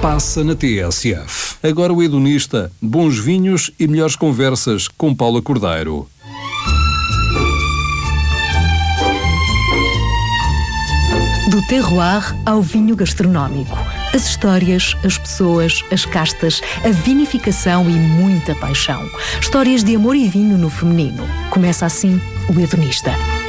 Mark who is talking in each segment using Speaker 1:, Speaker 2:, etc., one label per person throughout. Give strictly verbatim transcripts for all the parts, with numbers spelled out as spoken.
Speaker 1: passa na T S F. Agora o hedonista, bons vinhos e melhores conversas com Paula Cordeiro.
Speaker 2: Do terroir ao vinho gastronómico. As histórias, as pessoas, as castas, a vinificação e muita paixão. Histórias de amor e vinho no feminino. Começa assim o Hedonista.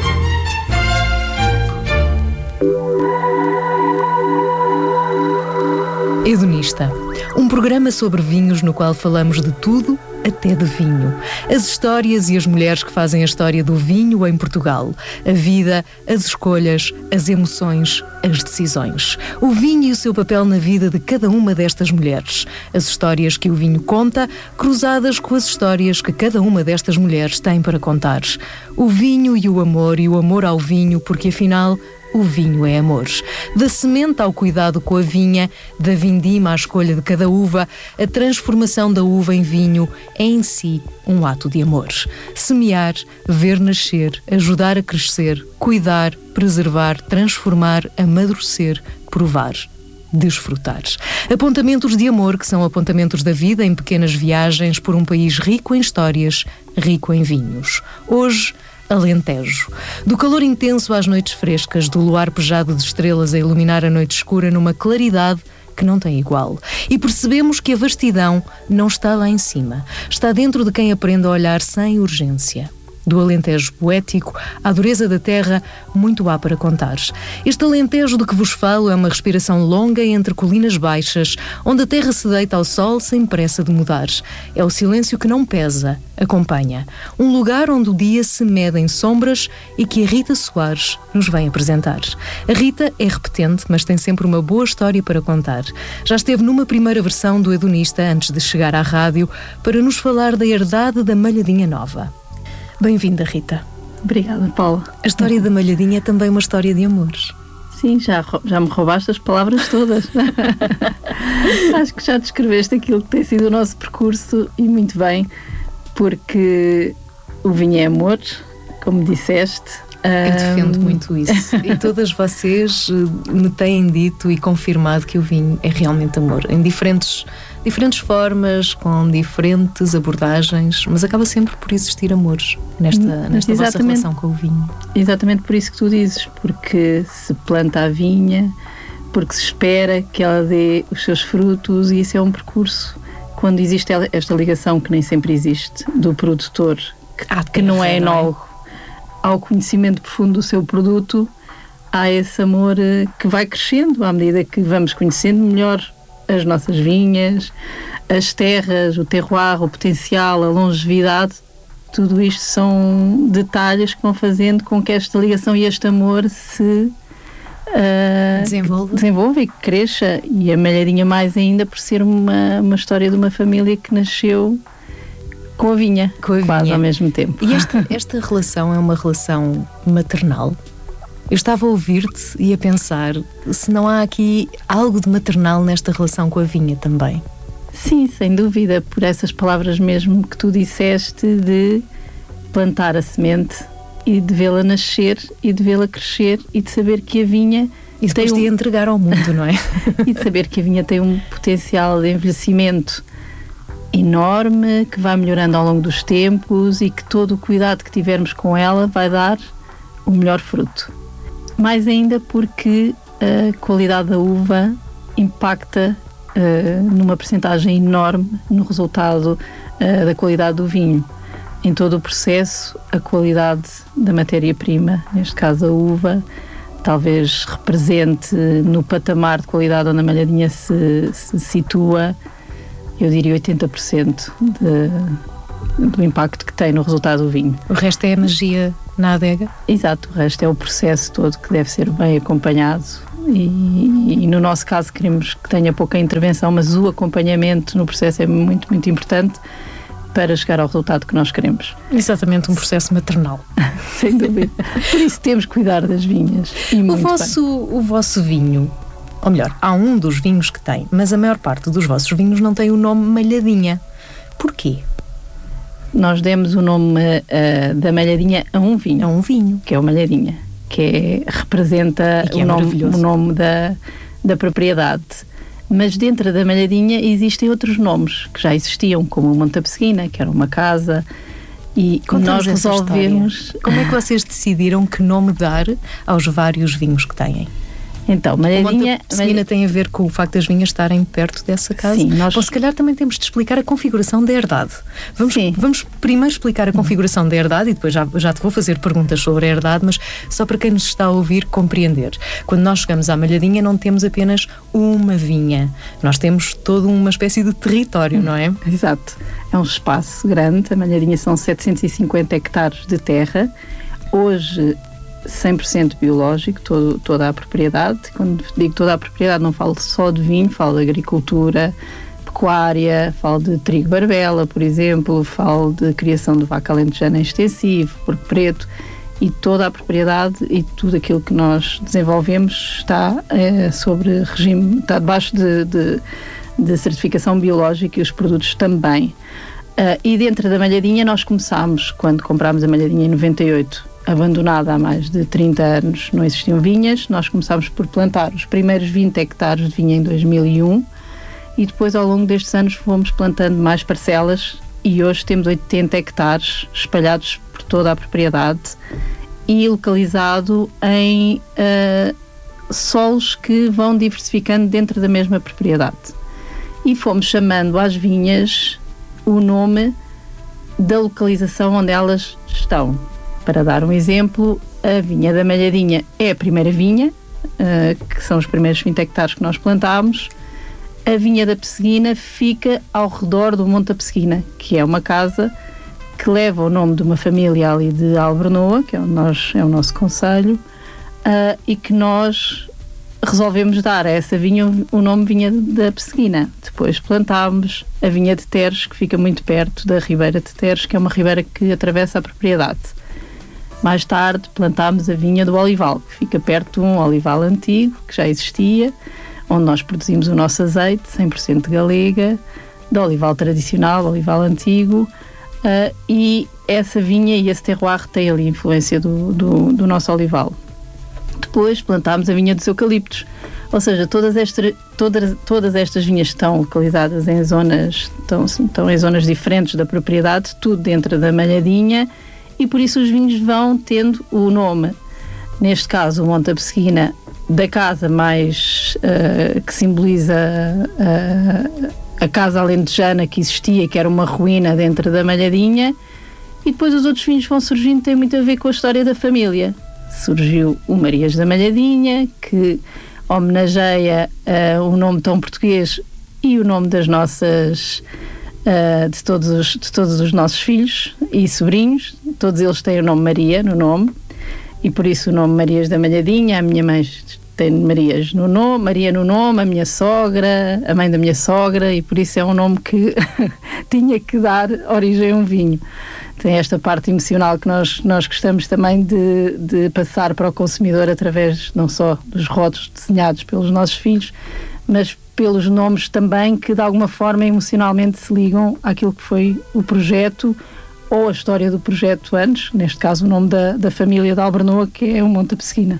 Speaker 2: Hedonista. Um programa sobre vinhos no qual falamos de tudo, até de vinho. As histórias e as mulheres que fazem a história do vinho em Portugal. A vida, as escolhas, as emoções, as decisões. O vinho e o seu papel na vida de cada uma destas mulheres. As histórias que o vinho conta, cruzadas com as histórias que cada uma destas mulheres tem para contar. O vinho e o amor e o amor ao vinho, porque afinal... o vinho é amor. Da semente ao cuidado com a vinha, da vindima à escolha de cada uva, a transformação da uva em vinho é em si um ato de amor. Semear, ver nascer, ajudar a crescer, cuidar, preservar, transformar, amadurecer, provar. Desfrutar. Apontamentos de amor que são apontamentos da vida em pequenas viagens por um país rico em histórias, rico em vinhos. Hoje, Alentejo. Do calor intenso às noites frescas, do luar pejado de estrelas a iluminar a noite escura numa claridade que não tem igual. E percebemos que a vastidão não está lá em cima. Está dentro de quem aprende a olhar sem urgência. Do Alentejo poético à dureza da terra, muito há para contar. Este Alentejo de que vos falo é uma respiração longa entre colinas baixas, onde a terra se deita ao sol sem pressa de mudar. É o silêncio que não pesa, acompanha. Um lugar onde o dia se mede em sombras e que a Rita Soares nos vem apresentar. A Rita é repetente, mas tem sempre uma boa história para contar. Já esteve numa primeira versão do Hedonista antes de chegar à rádio para nos falar da herdade da Malhadinha Nova. Bem-vinda, Rita.
Speaker 3: Obrigada, Paula.
Speaker 2: A história da Malhadinha é também uma história de amor.
Speaker 3: Sim, já, já me roubaste as palavras todas. Acho que já descreveste aquilo que tem sido o nosso percurso e muito bem, porque o vinho é amor, como disseste.
Speaker 2: Eu defendo um... muito isso. E todas vocês me têm dito e confirmado que o vinho é realmente amor, em diferentes, diferentes formas, com diferentes abordagens, mas acaba sempre por existir amor nesta, nesta vossa relação com o vinho.
Speaker 3: Exatamente por isso que tu dizes, porque se planta a vinha, porque se espera que ela dê os seus frutos, e isso é um percurso. Quando existe esta ligação, que nem sempre existe, do produtor, que, ah, que não é enólogo, ao conhecimento profundo do seu produto, há esse amor que vai crescendo à medida que vamos conhecendo melhor as nossas vinhas, as terras, o terroir, o potencial, a longevidade. Tudo isto são detalhes que vão fazendo com que esta ligação e este amor se uh,
Speaker 2: desenvolva.
Speaker 3: desenvolva e cresça. E a Malhadinha mais ainda por ser uma, uma história de uma família que nasceu com a vinha, com a quase vinha. Ao mesmo tempo.
Speaker 2: E esta, esta relação é uma relação maternal? Eu estava a ouvir-te e a pensar se não há aqui algo de maternal nesta relação com a vinha também.
Speaker 3: Sim, sem dúvida, por essas palavras mesmo que tu disseste, de plantar a semente e de vê-la nascer e de vê-la crescer e de saber que a vinha
Speaker 2: e depois tem um... de entregar ao mundo, não é?
Speaker 3: E de saber que a vinha tem um potencial de envelhecimento enorme, que vai melhorando ao longo dos tempos e que todo o cuidado que tivermos com ela vai dar o melhor fruto. Mais ainda porque a qualidade da uva impacta uh, numa percentagem enorme no resultado uh, da qualidade do vinho. Em todo o processo, a qualidade da matéria-prima, neste caso a uva, talvez represente no patamar de qualidade onde a Malhadinha se, se situa, eu diria oitenta por cento de, do impacto que tem no resultado do vinho.
Speaker 2: O resto é a magia na adega?
Speaker 3: Exato, o resto é o processo todo que deve ser bem acompanhado e, e no nosso caso queremos que tenha pouca intervenção, mas o acompanhamento no processo é muito, muito importante para chegar ao resultado que nós queremos.
Speaker 2: Exatamente, um processo maternal.
Speaker 3: Sem dúvida. Por isso temos que cuidar das vinhas. E
Speaker 2: o,
Speaker 3: muito
Speaker 2: vosso,
Speaker 3: bem.
Speaker 2: o vosso vinho, ou melhor, há um dos vinhos que tem, mas a maior parte dos vossos vinhos não tem o nome Malhadinha. Porquê?
Speaker 3: Nós demos o nome uh, da Malhadinha a um vinho.
Speaker 2: A um vinho.
Speaker 3: Que é o Malhadinha, que é, representa
Speaker 2: que
Speaker 3: o,
Speaker 2: é
Speaker 3: nome, o nome da, da propriedade. Mas dentro da Malhadinha existem outros nomes que já existiam, como o Monte da Pesquina, que era uma casa, e
Speaker 2: Conta-nos
Speaker 3: nós resolvemos...
Speaker 2: Como é que vocês decidiram que nome dar aos vários vinhos que têm?
Speaker 3: Então, Malhadinha...
Speaker 2: A Malhadinha tem a ver com o facto das vinhas estarem perto dessa casa?
Speaker 3: Sim, nós...
Speaker 2: Ou se calhar também temos de explicar a configuração da herdade. Vamos, vamos primeiro explicar a configuração da herdade e depois já, já te vou fazer perguntas sobre a herdade, mas só para quem nos está a ouvir compreender. Quando nós chegamos à Malhadinha não temos apenas uma vinha, nós temos toda uma espécie de território, não é?
Speaker 3: Exato. É um espaço grande, a Malhadinha são setecentos e cinquenta hectares de terra. Hoje... cem por cento biológico, todo, toda a propriedade. Quando digo toda a propriedade, não falo só de vinho, falo de agricultura, pecuária, falo de trigo barbela, por exemplo, falo de criação de vaca alentejana extensivo, porco preto, e toda a propriedade e tudo aquilo que nós desenvolvemos está é, sobre regime, está debaixo de, de, de certificação biológica e os produtos também. Uh, e dentro da Malhadinha nós começámos, quando comprámos a Malhadinha em noventa e oito, abandonada há mais de trinta anos, não existiam vinhas, nós começámos por plantar os primeiros vinte hectares de vinha em dois mil e um e depois ao longo destes anos fomos plantando mais parcelas e hoje temos oitenta hectares espalhados por toda a propriedade e localizado em uh, solos que vão diversificando dentro da mesma propriedade. E fomos chamando às vinhas o nome da localização onde elas estão. Para dar um exemplo, a vinha da Malhadinha é a primeira vinha, uh, que são os primeiros vinte hectares que nós plantámos. A vinha da Pesseguina fica ao redor do Monte da Pesseguina, que é uma casa que leva o nome de uma família ali de Albernoa, que é o, nós, é o nosso concelho, uh, e que nós resolvemos dar a essa vinha o nome Vinha da Pesseguina. Depois plantámos a vinha de Teres, que fica muito perto da Ribeira de Teres, que é uma ribeira que atravessa a propriedade. Mais tarde plantámos a vinha do Olival, que fica perto de um olival antigo, que já existia, onde nós produzimos o nosso azeite, cem por cento galega, do olival tradicional, olival antigo, uh, e essa vinha e esse terroir têm ali a influência do, do, do nosso olival. Depois plantámos a vinha dos eucaliptos, ou seja, todas, esta, todas, todas estas vinhas estão localizadas em zonas, estão, estão em zonas diferentes da propriedade, tudo dentro da Malhadinha, e por isso os vinhos vão tendo o nome, neste caso o Monte da Pesseguina, da casa mais uh, que simboliza uh, a casa alentejana que existia, que era uma ruína dentro da Malhadinha, e depois os outros vinhos vão surgindo, tem muito a ver com a história da família. Surgiu o Marias da Malhadinha, que homenageia uh, o nome tão português e o nome das nossas uh, de, todos os, de todos os nossos filhos e sobrinhos. Todos eles têm o nome Maria no nome, e por isso o nome Marias da Malhadinha. A minha mãe tem Marias no nome, Maria no nome, a minha sogra, a mãe da minha sogra, e por isso é um nome que tinha que dar origem a um vinho. Tem esta parte emocional que nós, nós gostamos também de, de passar para o consumidor através não só dos rótulos desenhados pelos nossos filhos, mas pelos nomes também que de alguma forma emocionalmente se ligam àquilo que foi o projeto ou a história do projeto antes, neste caso o nome da, da família de Albernoa, que é o Monte da Pesseguina.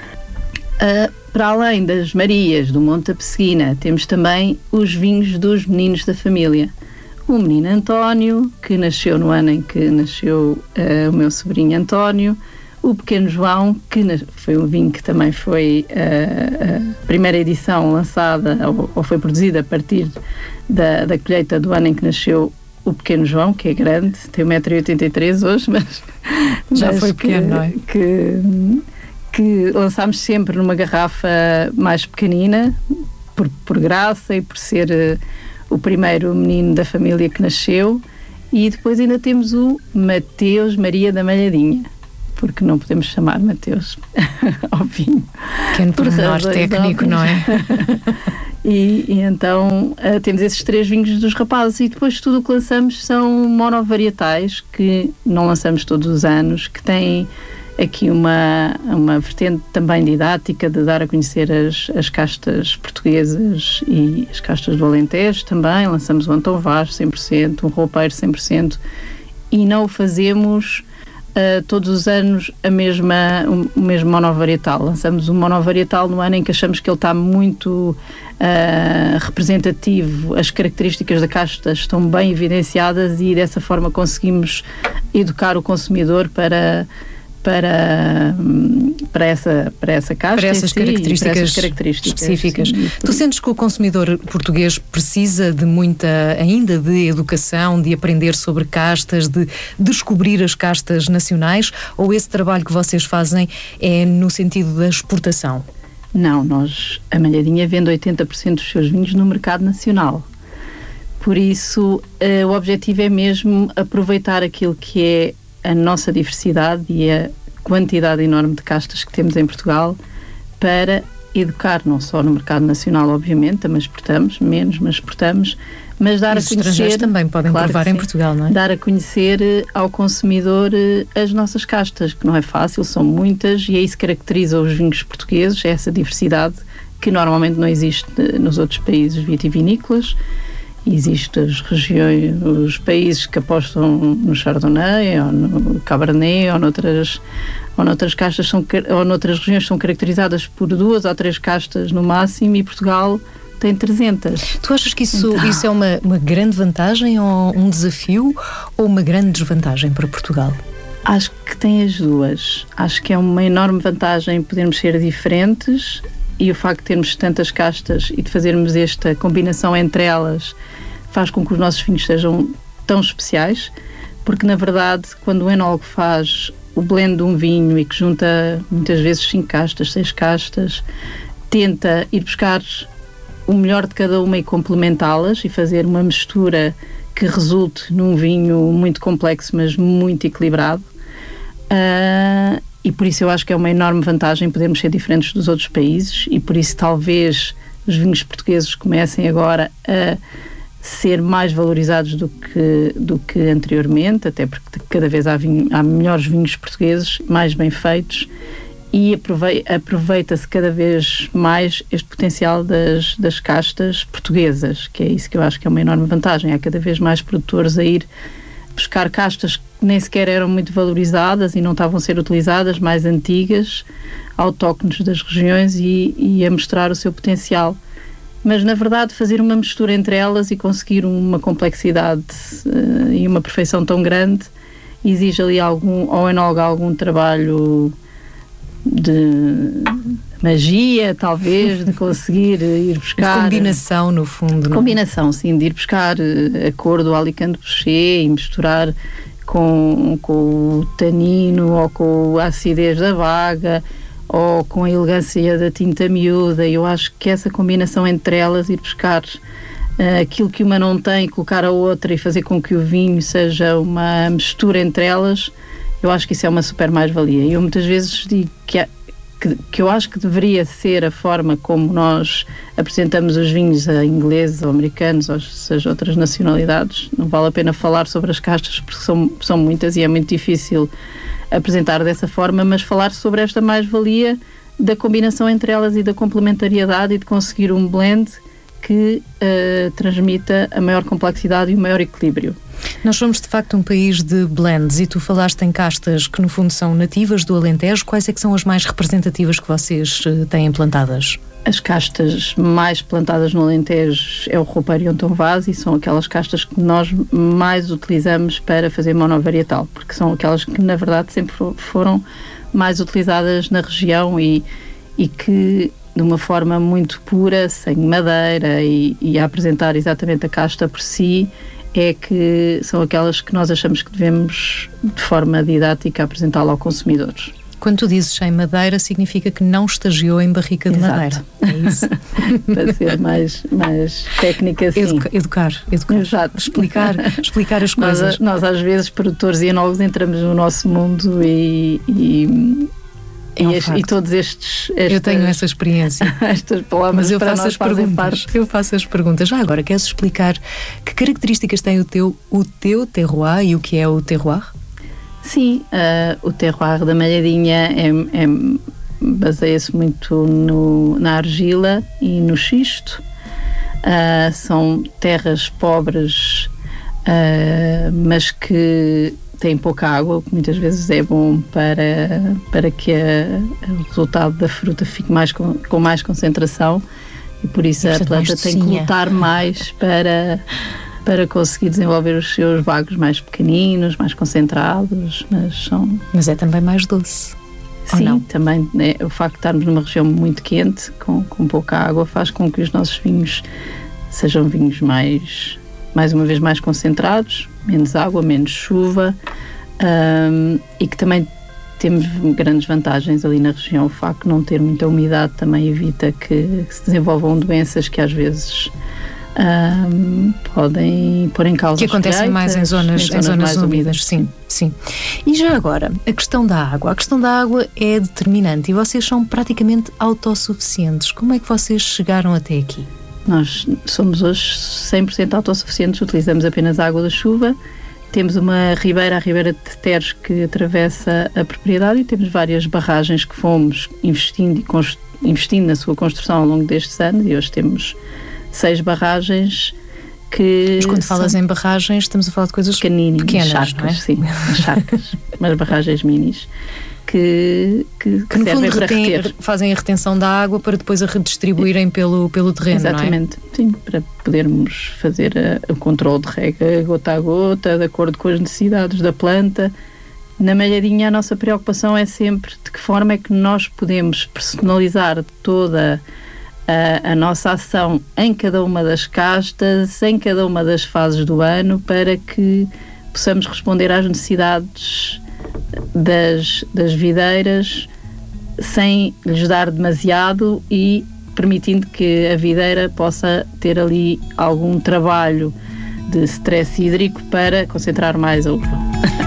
Speaker 3: Uh, para além das Marias do Monte da Pesseguina, temos também os vinhos dos meninos da família. O menino António, que nasceu no ano em que nasceu uh, o meu sobrinho António, o pequeno João, que na, foi um vinho que também foi uh, a primeira edição lançada ou, ou foi produzida a partir da, da colheita do ano em que nasceu o pequeno João, que é grande, tem um metro e oitenta e três hoje, mas
Speaker 2: já
Speaker 3: mas
Speaker 2: foi pequeno,
Speaker 3: que,
Speaker 2: não é?
Speaker 3: Que, que lançámos sempre numa garrafa mais pequenina, por, por graça e por ser uh, o primeiro menino da família que nasceu. E depois ainda temos o Mateus Maria da Malhadinha, porque não podemos chamar Mateus ao vinho.
Speaker 2: Pequeno pormenor técnico, não é?
Speaker 3: E, e então uh, temos esses três vinhos dos rapazes, e depois tudo o que lançamos são monovarietais, que não lançamos todos os anos, que têm aqui uma, uma vertente também didática de dar a conhecer as, as castas portuguesas e as castas do Alentejo também. Lançamos o Antão Vaz cem por cento, um roupeiro cem por cento, e não o fazemos uh, todos os anos a mesma, o, o mesmo monovarietal. Lançamos um monovarietal no ano em que achamos que ele está muito uh, representativo, as características da casta estão bem evidenciadas e dessa forma conseguimos educar o consumidor para... Para, para, essa, para essa casta,
Speaker 2: para essas,
Speaker 3: si,
Speaker 2: características,
Speaker 3: para essas características
Speaker 2: específicas.
Speaker 3: Sim,
Speaker 2: tu sentes que o consumidor português precisa de muita, ainda de educação, de aprender sobre castas, de descobrir as castas nacionais, ou esse trabalho que vocês fazem é no sentido da exportação?
Speaker 3: Não, nós, a Malhadinha vende oitenta por cento dos seus vinhos no mercado nacional. Por isso, uh, o objetivo é mesmo aproveitar aquilo que é a nossa diversidade e a quantidade enorme de castas que temos em Portugal para educar, não só no mercado nacional, obviamente, também exportamos, menos, mas exportamos, mas dar
Speaker 2: e
Speaker 3: a
Speaker 2: os
Speaker 3: conhecer...
Speaker 2: estrangeiros também podem
Speaker 3: claro
Speaker 2: provar em Portugal, não é?
Speaker 3: Dar a conhecer ao consumidor as nossas castas, que não é fácil, são muitas, e é isso que caracteriza os vinhos portugueses, é essa diversidade que normalmente não existe nos outros países vitivinícolas. Existem as regiões, os países que apostam no Chardonnay ou no Cabernet ou noutras, ou noutras castas são, ou noutras regiões são caracterizadas por duas ou três castas no máximo, e Portugal tem trezentas.
Speaker 2: Tu achas que isso,
Speaker 3: então,
Speaker 2: isso é uma, uma grande vantagem ou um desafio ou uma grande desvantagem para Portugal?
Speaker 3: Acho que tem as duas. Acho que é uma enorme vantagem podermos ser diferentes, e o facto de termos tantas castas e de fazermos esta combinação entre elas faz com que os nossos vinhos sejam tão especiais, porque na verdade quando o enólogo faz o blend de um vinho e que junta muitas vezes cinco castas, seis castas, tenta ir buscar o melhor de cada uma e complementá-las e fazer uma mistura que resulte num vinho muito complexo, mas muito equilibrado. Uh, e por isso eu acho que é uma enorme vantagem podermos ser diferentes dos outros países, e por isso talvez os vinhos portugueses comecem agora a ser mais valorizados do que, do que anteriormente, até porque cada vez há, vinho, há melhores vinhos portugueses, mais bem feitos, e aproveita-se cada vez mais este potencial das, das castas portuguesas, que é isso que eu acho que é uma enorme vantagem. Há cada vez mais produtores a ir buscar castas que nem sequer eram muito valorizadas e não estavam a ser utilizadas, mais antigas, autóctones das regiões, e, e a mostrar o seu potencial. Mas, na verdade, fazer uma mistura entre elas e conseguir uma complexidade uh, e uma perfeição tão grande exige ali algum, ao enólogo algum trabalho de magia, talvez, de conseguir ir buscar...
Speaker 2: De combinação, no fundo.
Speaker 3: De
Speaker 2: não?
Speaker 3: Combinação, sim, de ir buscar a cor do Alicante Bouschet e misturar com, com o tanino ou com a acidez da vaga ou com a elegância da tinta miúda. Eu acho que essa combinação entre elas, ir buscar uh, aquilo que uma não tem, colocar a outra e fazer com que o vinho seja uma mistura entre elas, eu acho que isso é uma super mais-valia. E eu muitas vezes digo que, há, que, que eu acho que deveria ser a forma como nós apresentamos os vinhos a ingleses ou americanos, ou seja, outras nacionalidades. Não vale a pena falar sobre as castas porque são, são muitas e é muito difícil apresentar dessa forma, mas falar sobre esta mais-valia da combinação entre elas e da complementariedade e de conseguir um blend que uh, transmita a maior complexidade e o maior equilíbrio.
Speaker 2: Nós somos de facto um país de blends, e tu falaste em castas que no fundo são nativas do Alentejo. Quais é que são as mais representativas que vocês uh, têm plantadas?
Speaker 3: As castas mais plantadas no Alentejo é o roupeiro e o Tom Vaz, e são aquelas castas que nós mais utilizamos para fazer monovarietal, porque são aquelas que na verdade sempre foram mais utilizadas na região e, e que de uma forma muito pura, sem madeira e, e a apresentar exatamente a casta por si, é que são aquelas que nós achamos que devemos de forma didática apresentá-la ao consumidor.
Speaker 2: Quando tu dizes sem madeira, significa que não estagiou em barrica de
Speaker 3: Exato.
Speaker 2: Madeira. É isso?
Speaker 3: Para ser mais, mais técnica, sim.
Speaker 2: Educa, educar, educar.
Speaker 3: Exato.
Speaker 2: Explicar, explicar as coisas.
Speaker 3: Nós, nós, às vezes, produtores e enólogos, entramos no nosso mundo e... e
Speaker 2: É um
Speaker 3: e, este, e todos estes... Estas,
Speaker 2: eu tenho essa experiência.
Speaker 3: Estas palavras
Speaker 2: Mas eu
Speaker 3: para
Speaker 2: faço
Speaker 3: nós
Speaker 2: as
Speaker 3: fazem
Speaker 2: perguntas.
Speaker 3: parte.
Speaker 2: Eu faço as perguntas. Já agora, queres explicar que características tem o teu, o teu terroir e o que é o terroir?
Speaker 3: Sim, uh, o terroir da Malhadinha é, é, baseia-se muito no, na argila e no xisto. Uh, são terras pobres, uh, mas que tem pouca água, o que muitas vezes é bom para, para que a, o resultado da fruta fique mais com, com mais concentração, e por isso e, a planta tem que lutar mais para, para conseguir desenvolver os seus bagos mais pequeninos, mais concentrados, mas são...
Speaker 2: Mas é também mais doce.
Speaker 3: Sim, também né, o facto de estarmos numa região muito quente, com, com pouca água, faz com que os nossos vinhos sejam vinhos mais, mais uma vez, mais concentrados, menos água, menos chuva, um, e que também temos grandes vantagens ali na região. O facto de não ter muita umidade também evita que se desenvolvam doenças que às vezes um, podem pôr em causa
Speaker 2: que acontecem mais em zonas, em zonas, em zonas mais úmidas, úmidas. Sim, sim. E já agora, a questão da água. A questão da água é determinante e vocês são praticamente autossuficientes. Como é que vocês chegaram até aqui?
Speaker 3: Nós somos hoje cem por cento autossuficientes, utilizamos apenas a água da chuva. Temos uma ribeira, a Ribeira de Teres, que atravessa a propriedade, e temos várias barragens que fomos investindo, e investindo na sua construção ao longo destes anos, e hoje temos seis barragens que...
Speaker 2: Mas quando falas em barragens, estamos a falar de coisas pequenas,
Speaker 3: charcas,
Speaker 2: não é?
Speaker 3: Sim, charcas, mas barragens minis. Que, que,
Speaker 2: que no
Speaker 3: servem
Speaker 2: fundo
Speaker 3: para
Speaker 2: retém,
Speaker 3: reter.
Speaker 2: Fazem a retenção da água para depois a redistribuírem pelo, pelo terreno.
Speaker 3: Exatamente,
Speaker 2: não é?
Speaker 3: Sim, para podermos fazer a, o controle de rega gota a gota, de acordo com as necessidades da planta. Na malhadinha, a nossa preocupação é sempre de que forma é que nós podemos personalizar toda a, a nossa ação em cada uma das castas, em cada uma das fases do ano, para que possamos responder às necessidades Das, das videiras sem lhes dar demasiado e permitindo que a videira possa ter ali algum trabalho de stress hídrico para concentrar mais a uva.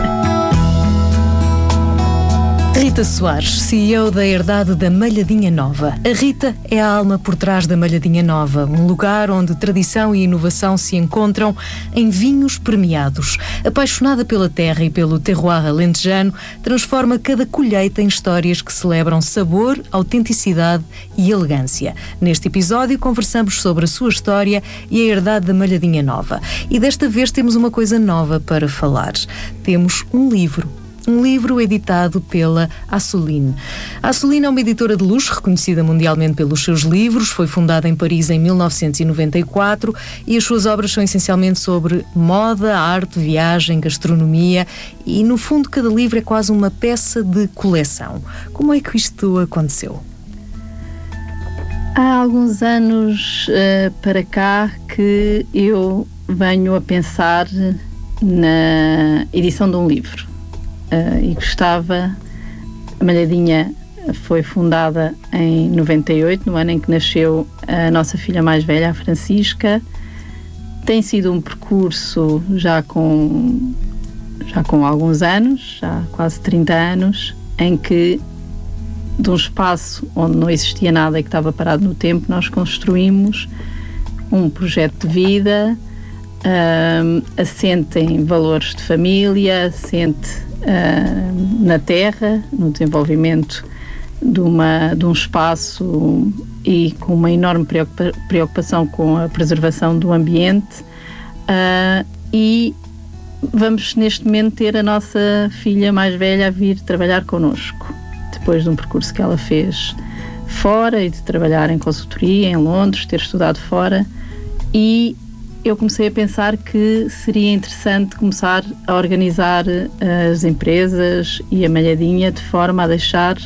Speaker 2: Rita Soares, C E O da Herdade da Malhadinha Nova. A Rita é a alma por trás da Malhadinha Nova, um lugar onde tradição e inovação se encontram em vinhos premiados. Apaixonada pela terra e pelo terroir alentejano, transforma cada colheita em histórias que celebram sabor, autenticidade e elegância. Neste episódio conversamos sobre a sua história e a Herdade da Malhadinha Nova. E desta vez temos uma coisa nova para falar. Temos um livro. Um livro editado pela Assouline. A Assouline é uma editora de luxo, reconhecida mundialmente pelos seus livros. Foi fundada em Paris em mil novecentos e noventa e quatro e as suas obras são essencialmente sobre moda, arte, viagem, gastronomia e, no fundo, cada livro é quase uma peça de coleção. Como é que isto aconteceu?
Speaker 3: Há alguns anos uh, para cá que eu venho a pensar na edição de um livro. Uh, e gostava, a Malhadinha foi fundada em noventa e oito, no ano em que nasceu a nossa filha mais velha, a Francisca. Tem sido um percurso já com, já com alguns anos, já quase trinta anos, em que de um espaço onde não existia nada e que estava parado no tempo, nós construímos um projeto de vida uh, assente em valores de família, assente Uh, na terra, no desenvolvimento de, uma, de um espaço e com uma enorme preocupa, preocupação com a preservação do ambiente, uh, e vamos neste momento ter a nossa filha mais velha a vir trabalhar connosco, depois de um percurso que ela fez fora e de trabalhar em consultoria em Londres, ter estudado fora, e eu comecei a pensar que seria interessante começar a organizar as empresas e a Malhadinha de forma a deixar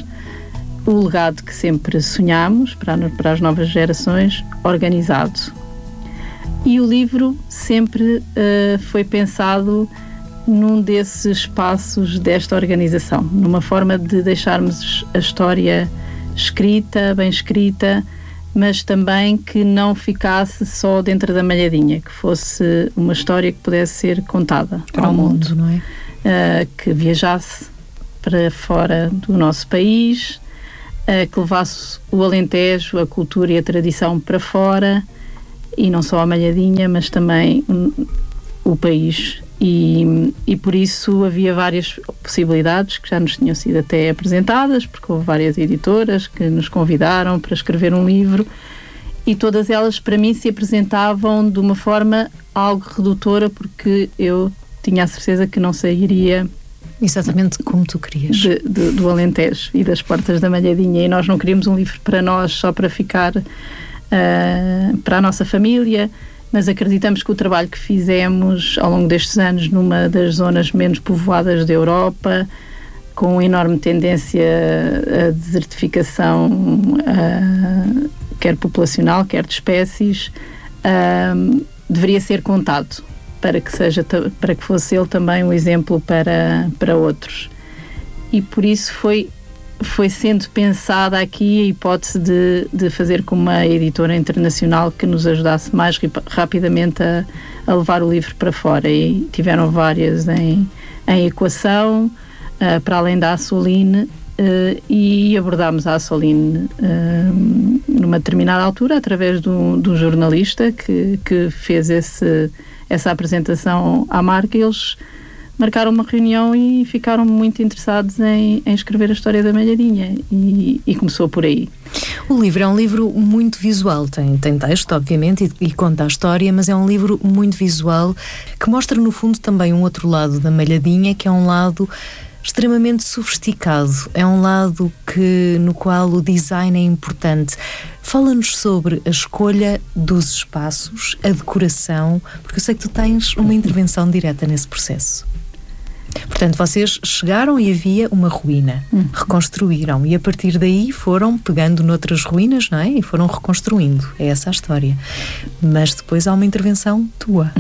Speaker 3: o legado que sempre sonhámos para, para as novas gerações organizado. E o livro sempre uh, foi pensado num desses espaços desta organização, numa forma de deixarmos a história escrita, bem escrita, mas também que não ficasse só dentro da Malhadinha, que fosse uma história que pudesse ser contada
Speaker 2: para
Speaker 3: ao
Speaker 2: o mundo,
Speaker 3: mundo,
Speaker 2: não é?
Speaker 3: Uh, que viajasse para fora do nosso país, uh, que levasse o Alentejo, a cultura e a tradição para fora, e não só a Malhadinha, mas também um, o país. E, e por isso havia várias possibilidades que já nos tinham sido até apresentadas, porque houve várias editoras que nos convidaram para escrever um livro, e todas elas para mim se apresentavam de uma forma algo redutora, porque eu tinha a certeza que não sairia
Speaker 2: Exatamente como tu querias.
Speaker 3: De, de, do Alentejo e das Portas da Malhadinha, e nós não queríamos um livro para nós, só para ficar uh, para a nossa família, mas acreditamos que o trabalho que fizemos ao longo destes anos numa das zonas menos povoadas da Europa, com uma enorme tendência à desertificação, uh, quer populacional, quer de espécies, uh, deveria ser contado, para que seja, para que fosse ele também um exemplo para, para outros. E por isso foi, foi sendo pensada aqui a hipótese de, de fazer com uma editora internacional que nos ajudasse mais rip, rapidamente a, a levar o livro para fora. E tiveram várias em, em equação, uh, para além da Assoline, uh, e abordámos a Assoline uh, numa determinada altura, através do, do jornalista que, que fez esse... essa apresentação à marca. Eles marcaram uma reunião e ficaram muito interessados em, em escrever a história da Malhadinha, e, e começou por aí.
Speaker 2: O livro é um livro muito visual, tem, tem texto, obviamente, e, e conta a história, mas é um livro muito visual que mostra, no fundo, também um outro lado da Malhadinha, que é um lado extremamente sofisticado, é um lado que, no qual o design é importante. Fala-nos sobre a escolha dos espaços, a decoração, porque eu sei que tu tens uma intervenção direta nesse processo. Portanto, vocês chegaram e havia uma ruína, hum. reconstruíram, e a partir daí foram pegando noutras ruínas, não é? E foram reconstruindo. É essa a história. Mas depois há uma intervenção tua.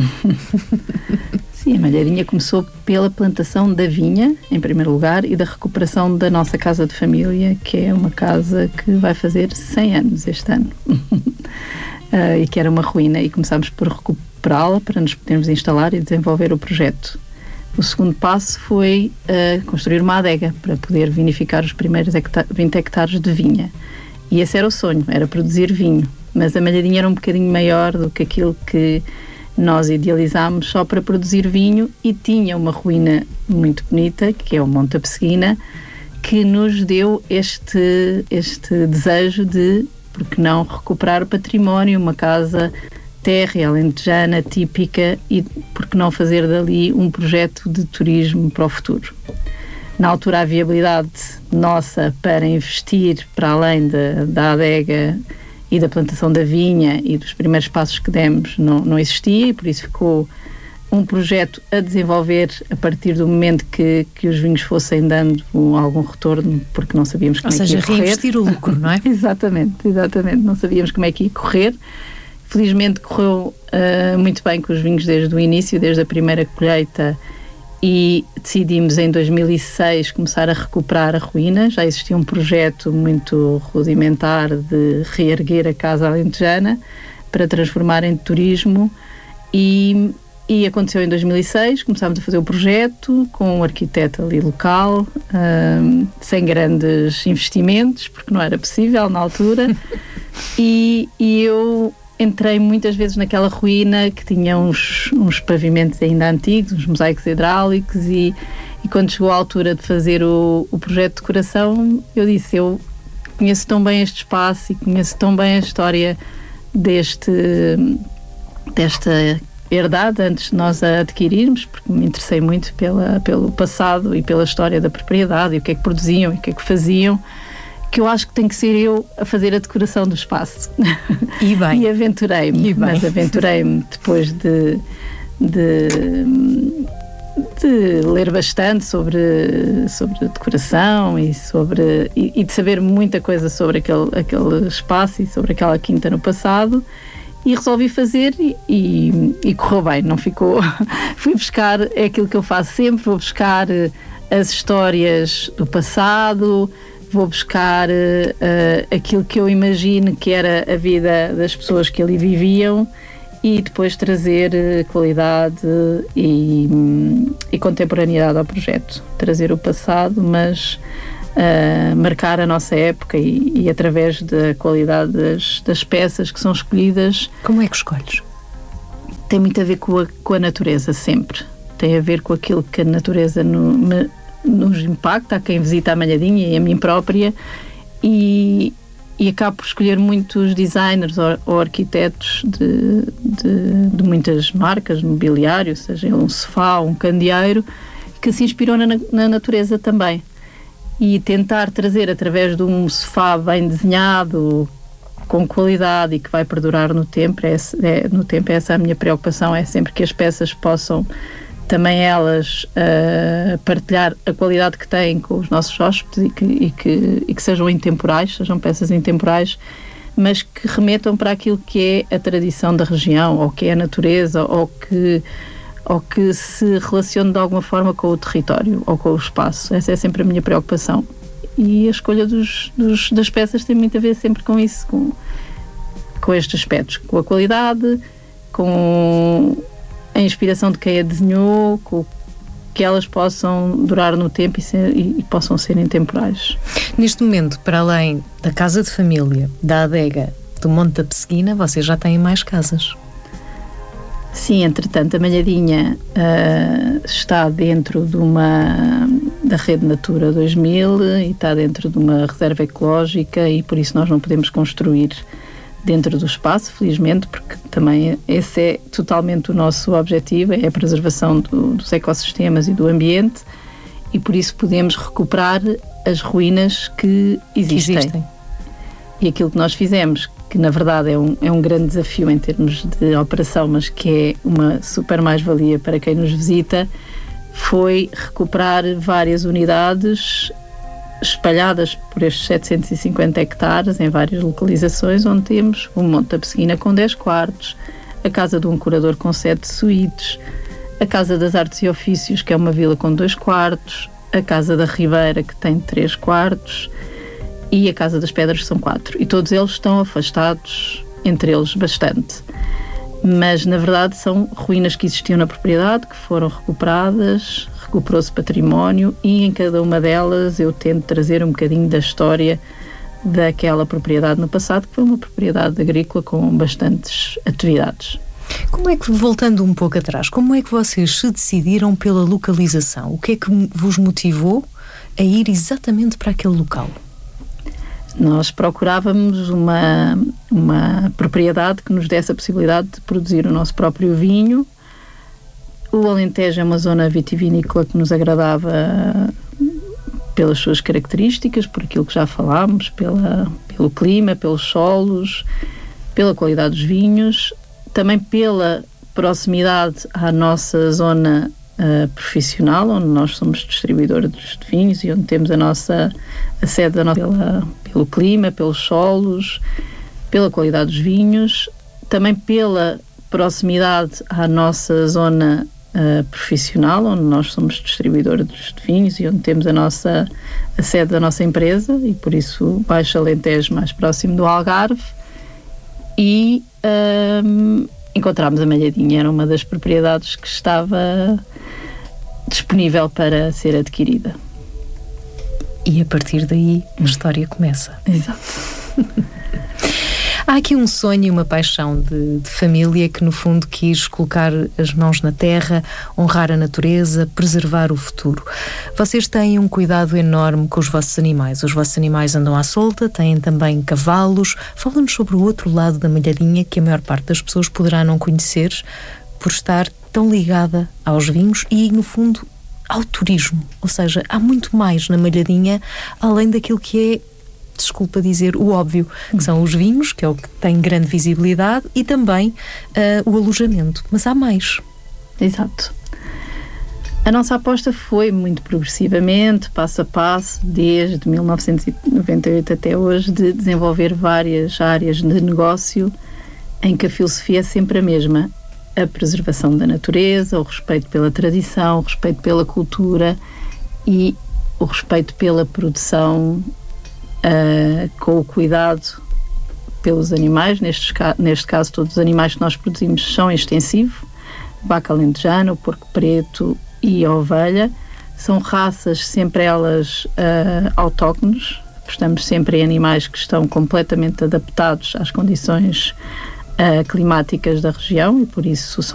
Speaker 3: Sim, a Malhadinha começou pela plantação da vinha, em primeiro lugar, e da recuperação da nossa casa de família, que é uma casa que vai fazer cem anos este ano. uh, e que era uma ruína, e começámos por recuperá-la para nos podermos instalar e desenvolver o projeto. O segundo passo foi uh, construir uma adega para poder vinificar os primeiros hecta- vinte hectares de vinha. E esse era o sonho, era produzir vinho. Mas a Malhadinha era um bocadinho maior do que aquilo que nós idealizámos só para produzir vinho, e tinha uma ruína muito bonita, que é o Monte da Pesseguina, que nos deu este, este desejo de, por que não, recuperar o património, uma casa terra alentejana típica, e por que não fazer dali um projeto de turismo para o futuro. Na altura, a viabilidade nossa para investir para além da, da adega e da plantação da vinha e dos primeiros passos que demos não, não existia, e por isso ficou um projeto a desenvolver a partir do momento que, que os vinhos fossem dando um, algum retorno, porque não sabíamos como
Speaker 2: Ou
Speaker 3: é
Speaker 2: seja,
Speaker 3: que ia correr.
Speaker 2: reinvestir o lucro, não é?
Speaker 3: Exatamente, exatamente, não sabíamos como é que ia correr. Felizmente correu uh, muito bem com os vinhos desde o início, desde a primeira colheita, e decidimos em dois mil e seis começar a recuperar a ruína. Já existia um projeto muito rudimentar de reerguer a casa alentejana para transformar em turismo, e, e aconteceu em dois mil e seis. Começámos a fazer o projeto com um arquiteto ali local, um, sem grandes investimentos, porque não era possível na altura, e, e eu entrei muitas vezes naquela ruína que tinha uns, uns pavimentos ainda antigos, uns mosaicos hidráulicos, e, e quando chegou a altura de fazer o, o projeto de decoração, eu disse, eu conheço tão bem este espaço e conheço tão bem a história deste, desta herdade antes de nós a adquirirmos, porque me interessei muito pela, pelo passado e pela história da propriedade, e o que é que produziam e o que é que faziam, que eu acho que tem que ser eu a fazer a decoração do espaço.
Speaker 2: E bem.
Speaker 3: E aventurei-me, mas aventurei-me depois de, de, de ler bastante sobre, sobre a decoração e, sobre, e, e de saber muita coisa sobre aquele, aquele espaço e sobre aquela quinta no passado, e resolvi fazer, e, e, e correu bem, não ficou... Fui buscar, é aquilo que eu faço sempre, vou buscar as histórias do passado, vou buscar uh, aquilo que eu imagino que era a vida das pessoas que ali viviam, e depois trazer uh, qualidade e, um, e contemporaneidade ao projeto. Trazer o passado, mas uh, marcar a nossa época, e, e através da qualidade das, das peças que são escolhidas.
Speaker 2: Como é que escolhes?
Speaker 3: Tem muito a ver com a, com a natureza, sempre. Tem a ver com aquilo que a natureza no, me, nos impacta, a quem visita a Malhadinha e a mim própria, e, e acabo por escolher muitos designers ou, ou arquitetos de, de, de muitas marcas de mobiliário, seja um sofá ou um candeeiro, que se inspirou na, na natureza também. E tentar trazer através de um sofá bem desenhado, com qualidade e que vai perdurar no tempo, é, é, no tempo essa é a minha preocupação, é sempre que as peças possam também elas uh, partilhar a qualidade que têm com os nossos hóspedes e que, e, que, e que sejam intemporais, sejam peças intemporais, mas que remetam para aquilo que é a tradição da região, ou que é a natureza, ou que, ou que se relacione de alguma forma com o território ou com o espaço. Essa é sempre a minha preocupação. E a escolha dos, dos, das peças tem muito a ver sempre com isso, com, com estes aspectos, com a qualidade, com a inspiração de quem a desenhou, com que elas possam durar no tempo e, ser, e, e possam ser intemporais.
Speaker 2: Neste momento, para além da casa de família, da adega, do Monte da Pesseguina, vocês já têm mais casas?
Speaker 3: Sim, entretanto, a Malhadinha uh, está dentro de uma, da rede Natura dois mil e está dentro de uma reserva ecológica e por isso nós não podemos construir dentro do espaço, felizmente, porque também esse é totalmente o nosso objetivo, é a preservação do, dos ecossistemas e do ambiente e por isso podemos recuperar as ruínas que existem. Que existem. E aquilo que nós fizemos, que na verdade é um, é um grande desafio em termos de operação, mas que é uma super mais-valia para quem nos visita, foi recuperar várias unidades espalhadas por estes setecentos e cinquenta hectares em várias localizações, onde temos o Monte da Pesseguina com dez quartos, a Casa de um Curador com sete suítes, a Casa das Artes e Ofícios, que é uma vila com dois quartos, a Casa da Ribeira, que tem três quartos, e a Casa das Pedras são quatro. E todos eles estão afastados entre eles bastante. Mas, na verdade, são ruínas que existiam na propriedade, que foram recuperadas, recuperou-se património e em cada uma delas eu tento trazer um bocadinho da história daquela propriedade no passado, que foi uma propriedade agrícola com bastantes atividades.
Speaker 2: Como é que, voltando um pouco atrás, como é que vocês se decidiram pela localização? O que é que vos motivou a ir exatamente para aquele local?
Speaker 3: Nós procurávamos uma, uma propriedade que nos desse a possibilidade de produzir o nosso próprio vinho. O Alentejo é uma zona vitivinícola que nos agradava pelas suas características, por aquilo que já falámos, pela, pelo clima, pelos solos, pela qualidade dos vinhos, também pela proximidade à nossa zona Uh, profissional, onde nós somos distribuidores de vinhos e onde temos a nossa a sede da nossa, pela, pelo clima, pelos solos, pela qualidade dos vinhos, também pela proximidade à nossa zona uh, profissional, onde nós somos distribuidores de vinhos e onde temos a nossa a sede da nossa empresa e por isso Baixo Alentejo mais próximo do Algarve e uh, encontramos a Malhadinha, era uma das propriedades que estava disponível para ser adquirida.
Speaker 2: E a partir daí a história começa.
Speaker 3: Exato.
Speaker 2: Há aqui um sonho e uma paixão de, de família que no fundo quis colocar as mãos na terra, honrar a natureza, preservar o futuro. Vocês têm um cuidado enorme com os vossos animais. Os vossos animais andam à solta, têm também cavalos. Fala-nos sobre o outro lado da Malhadinha que a maior parte das pessoas poderá não conhecer por estar tão ligada aos vinhos e, no fundo, ao turismo. Ou seja, há muito mais na Malhadinha além daquilo que é, desculpa dizer, o óbvio, que são os vinhos, que é o que tem grande visibilidade, e também uh, o alojamento. Mas há mais.
Speaker 3: Exato. A nossa aposta foi muito progressivamente, passo a passo, desde mil novecentos e noventa e oito até hoje, de desenvolver várias áreas de negócio em que a filosofia é sempre a mesma. A preservação da natureza, o respeito pela tradição, o respeito pela cultura e o respeito pela produção uh, com o cuidado pelos animais. Neste, neste caso, todos os animais que nós produzimos são extensivos. Vaca alentejana, o porco preto e a ovelha. São raças, sempre elas uh, autóctones. Apostamos sempre em animais que estão completamente adaptados às condições uh, climáticas da região e por isso são